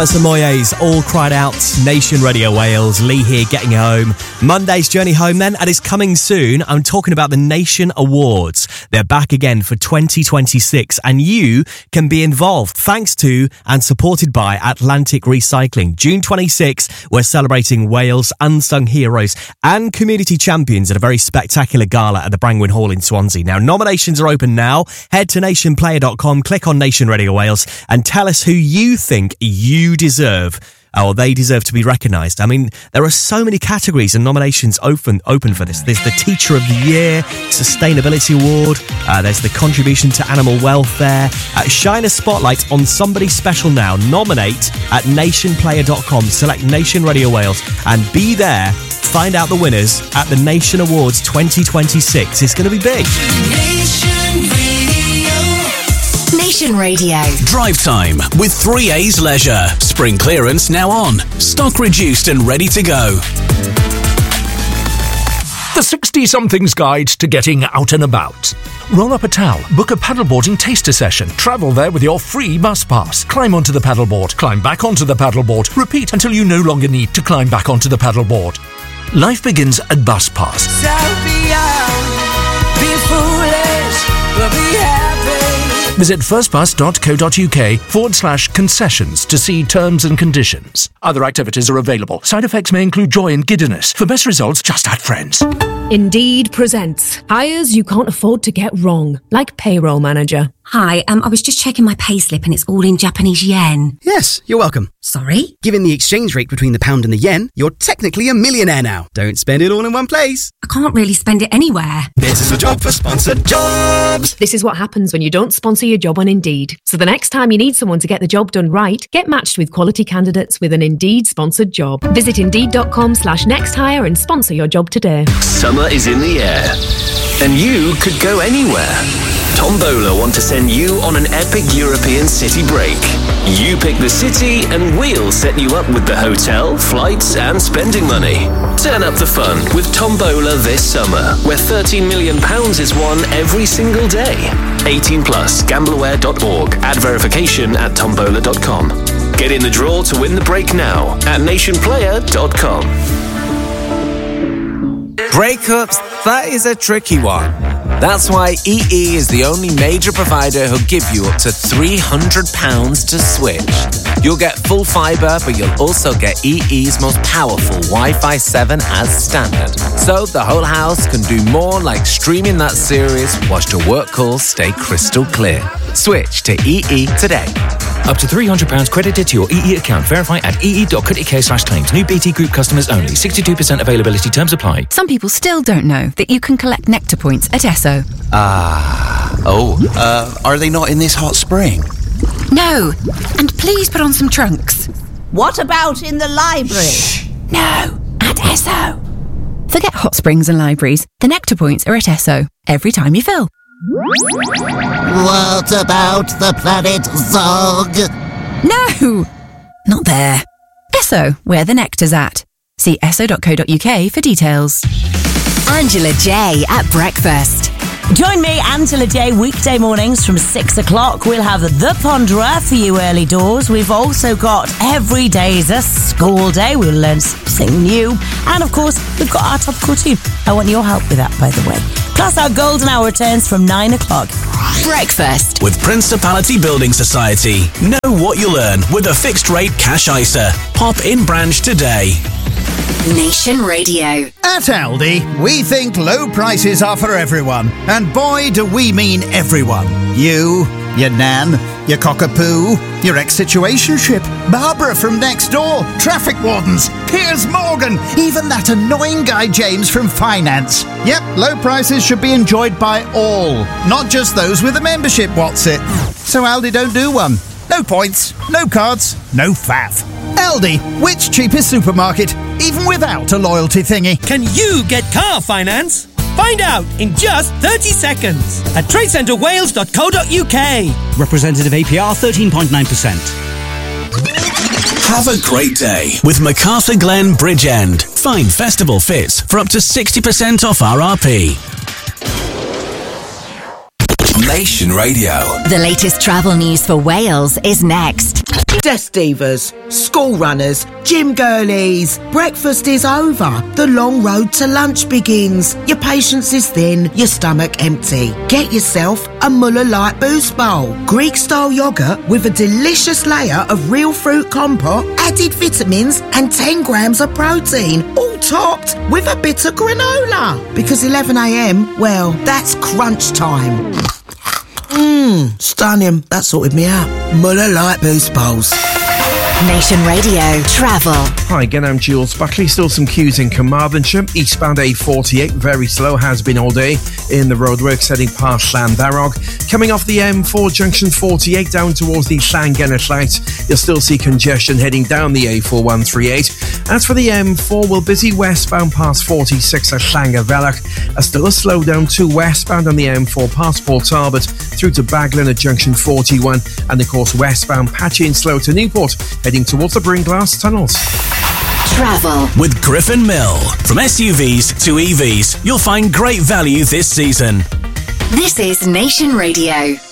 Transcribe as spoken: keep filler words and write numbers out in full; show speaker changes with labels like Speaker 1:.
Speaker 1: That's the Moyes, all cried out, Nation Radio Wales, Lee here getting home. Monday's journey home then, and it's coming soon. I'm talking about the Nation Awards. They're back again for twenty twenty-six, and you can be involved thanks to and supported by Atlantic Recycling. June twenty-sixth, we're celebrating Wales' unsung heroes and community champions at a very spectacular gala at the Brangwyn Hall in Swansea. Now, nominations are open now. Head to nation player dot com, click on Nation Radio Wales, and tell us who you think you deserve, or they deserve to be recognised. I mean, there are so many categories and nominations open open for this. There's the Teacher of the Year, Sustainability Award, uh, there's the Contribution to Animal Welfare. Uh, shine a spotlight on somebody special now. Nominate at nation player dot com, select Nation Radio Wales, and be there. Find out the winners at the Nation Awards twenty twenty-six. It's going to be big.
Speaker 2: Nation Radio.
Speaker 3: Nation Radio.
Speaker 4: Drive time with three A's Leisure. Spring clearance now on. Stock reduced and ready to go.
Speaker 5: The sixty-somethings guide to getting out and about. Roll up a towel, book a paddleboarding taster session, travel there with your free bus pass. Climb onto the paddleboard, climb back onto the paddleboard, repeat until you no longer need to climb back onto the paddleboard. Life begins at Bus Pass.
Speaker 2: So be young, be foolish, but be happy.
Speaker 5: Visit firstbus.co.uk forward slash concessions to see terms and conditions. Other activities are available. Side effects may include joy and giddiness. For best results, just add friends.
Speaker 6: Indeed presents hires you can't afford to get wrong, like payroll manager.
Speaker 3: Hi, um, I was just checking my payslip and it's all in Japanese yen.
Speaker 7: Yes, you're welcome.
Speaker 3: Sorry?
Speaker 7: Given the exchange rate between the pound and the yen, you're technically a millionaire now. Don't spend it all in one place.
Speaker 3: I can't really spend it anywhere.
Speaker 7: This is a job for sponsored jobs.
Speaker 6: This is what happens when you don't sponsor your job on Indeed. So the next time you need someone to get the job done right, get matched with quality candidates with an Indeed sponsored job. Visit indeed.com slash next hire and sponsor your job today.
Speaker 8: Summer is in the air, and you could go anywhere. Tombola want to send you on an epic European city break. You pick the city and we'll set you up with the hotel, flights and spending money. Turn up the fun with Tombola this summer, where thirteen million pounds is won every single day. eighteen plus, gambleaware dot org. Add verification at tombola dot com. Get in the draw to win the break now at nation player dot com.
Speaker 9: Breakups, that is a tricky one. That's why E E is the only major provider who'll give you up to three hundred pounds to switch. You'll get full fibre, but you'll also get E E's most powerful Wi-Fi seven as standard. So the whole house can do more, like streaming that series whilst your work calls stay crystal clear. Switch to E E today.
Speaker 10: Up to three hundred pounds credited to your E E account. Verify at ee.co.uk slash claims. New B T Group customers only. sixty-two percent availability. Terms apply.
Speaker 11: Some people still don't know that you can collect Nectar points at Esso.
Speaker 12: Ah. Oh, uh, are they not in this hot spring?
Speaker 11: No. And please put on some trunks.
Speaker 13: What about in the library?
Speaker 11: Shh. No. At Esso. Forget hot springs and libraries. The Nectar points are at Esso. Every time you fill.
Speaker 14: What about the planet Zog?
Speaker 11: No. Not there. Esso, where the nectar's at. See esso.co.uk for details.
Speaker 3: Angela J at breakfast.
Speaker 13: Join me, Angela J, weekday mornings from six o'clock. We'll have The Ponderer for you early doors. We've also got Every Day's a School Day. We'll learn something new. And, of course, we've got our topical tune. I want your help with that, by the way. Plus, our golden hour returns from nine o'clock.
Speaker 3: Breakfast
Speaker 4: with Principality Building Society. Know what you'll earn with a fixed rate cash I S A. Pop in branch today.
Speaker 3: Nation Radio.
Speaker 15: At Aldi, we think low prices are for everyone. And boy, do we mean everyone. You, your nan, your cockapoo, your ex-situationship, Barbara from next door, traffic wardens, Piers Morgan, even that annoying guy James from finance. Yep, low prices should be enjoyed by all, not just those with a membership, what's it? So Aldi don't do one. No points, no cards, no faff. Aldi, which cheapest supermarket, even without a loyalty thingy?
Speaker 16: Can you get car finance? Find out in just thirty seconds at tradecentre wales dot co dot uk.
Speaker 17: Representative A P R thirteen point nine percent.
Speaker 4: Have a great day with MacArthur Glen Bridgend. Find festival fits for up to sixty percent off R R P.
Speaker 18: Nation Radio.
Speaker 3: The latest travel news for Wales is next.
Speaker 18: Desk divas, school runners, gym girlies. Breakfast is over. The long road to lunch begins. Your patience is thin, your stomach empty. Get yourself a Muller Light Boost Bowl. Greek-style yoghurt with a delicious layer of real fruit compote, added vitamins and ten grams of protein. All topped with a bit of granola. Because eleven a m, well, that's crunch time. Mmm, stunning. That sorted me out. Muller Light Boost Bowls.
Speaker 19: Nation Radio Travel.
Speaker 20: Hi, again, I'm Jules Buckley. Still some queues in Carmarthenshire. Eastbound A forty-eight, very slow, has been all day in the roadworks heading past Llandarog. Coming off the M four junction forty-eight down towards the Llangennych light, you'll still see congestion heading down the A four one three eight. As for the M four, we're busy westbound past forty-six at Llangavelach. Uh, still a slowdown to westbound on the M four past Port Talbot through to Baglin at junction forty-one. And of course, westbound patchy and slow to Newport, heading towards the Bringlass tunnels.
Speaker 19: Travel
Speaker 4: with Griffin Mill. From S U Vs to E Vs, you'll find great value this season.
Speaker 19: This is Nation Radio.